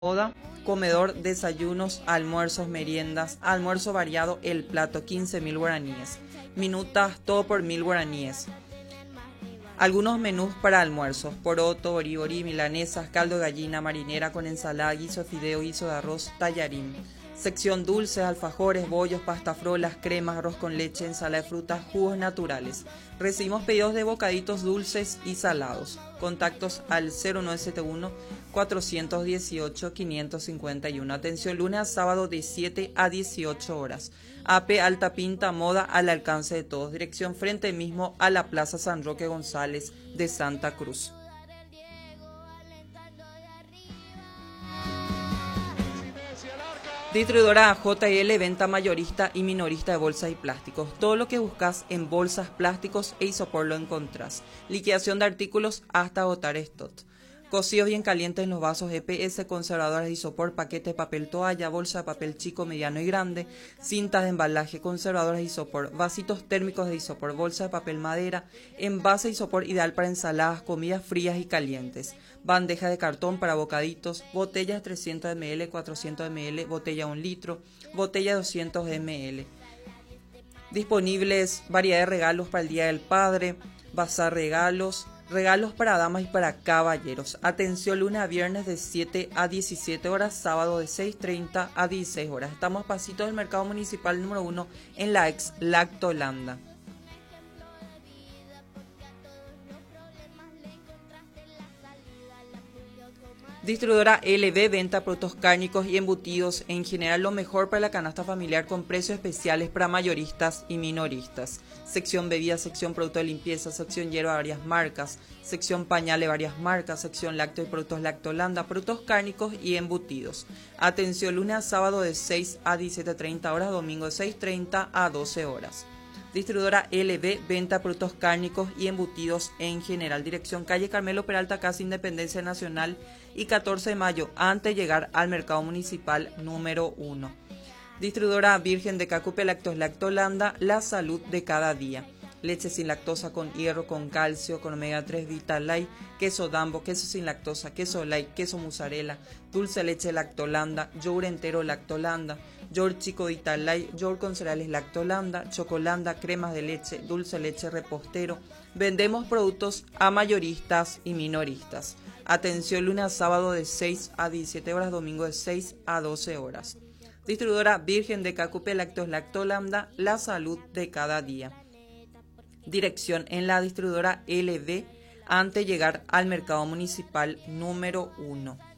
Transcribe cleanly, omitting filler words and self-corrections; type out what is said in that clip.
Moda, comedor, desayunos, almuerzos, meriendas, almuerzo variado, el plato, 15.000 guaraníes. Minutas, todo por 1.000 guaraníes. Algunos menús para almuerzos: poroto, boriborí, milanesas, caldo de gallina, marinera con ensalada, guiso de fideo, guiso de arroz, tallarín. Sección dulces, alfajores, bollos, pastafrolas, cremas, arroz con leche, ensalada de frutas, jugos naturales. Recibimos pedidos de bocaditos dulces y salados. Contactos al 0971 418 551. Atención lunes a sábado de 7 a 18 horas. AP Alta Pinta, moda al alcance de todos. Dirección frente mismo a la Plaza San Roque González de Santa Cruz. Distribuidora JL, venta mayorista y minorista de bolsas y plásticos. Todo lo que buscas en bolsas, plásticos e isopor lo encontrás. Liquidación de artículos hasta agotar stock. Cocidos bien calientes en los vasos EPS, conservadores de isopor, paquete de papel toalla, bolsa de papel chico, mediano y grande, cintas de embalaje, conservadores de isopor, vasitos térmicos de isopor, bolsa de papel madera, envase de isopor ideal para ensaladas, comidas frías y calientes, bandeja de cartón para bocaditos, botellas de 300 ml, 400 ml, botella de 1 litro, botella de 200 ml. Disponibles variedad de regalos para el Día del Padre, bazar regalos, regalos para damas y para caballeros. Atención lunes a viernes de 7 a 17 horas, sábado de 6:30 a 16 horas. Estamos a pasitos del mercado municipal número 1 en la ex Lactolanda. Distribuidora LB, venta de productos cárnicos y embutidos, en general lo mejor para la canasta familiar con precios especiales para mayoristas y minoristas. Sección bebidas, sección productos de limpieza, sección hierba, varias marcas, sección pañales, varias marcas, sección lácteo y productos Lactolanda, productos cárnicos y embutidos. Atención lunes a sábado de 6 a 17:30 horas, domingo de 6:30 a 12 horas. Distribuidora LB, venta de productos cárnicos y embutidos en general. Dirección calle Carmelo Peralta, Casa Independencia Nacional y 14 de mayo, antes de llegar al mercado municipal número 1. Distribuidora Virgen de Cacupe, Lácteos Lactolanda, la salud de cada día. Leche sin lactosa con hierro, con calcio, con omega 3, Vitalite, queso Dambo, queso sin lactosa, queso light, queso mozzarella, dulce leche Lactolanda, yogur entero Lactolanda, yogur chico Vitalite, yogur con cereales Lactolanda, chocolanda, cremas de leche, dulce leche repostero. Vendemos productos a mayoristas y minoristas. Atención lunes a sábado de 6 a 17 horas, domingo de 6 a 12 horas. Distribuidora Virgen de Cacupe, Lácteos Lactolanda, la salud de cada día. Dirección en la distribuidora LB, antes de llegar al mercado municipal número 1.